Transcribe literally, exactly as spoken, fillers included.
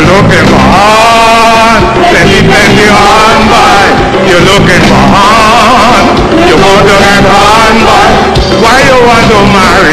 You're looking for hard, plenty, plenty on by. You're looking for hard, you want to get on by. Why you want to marry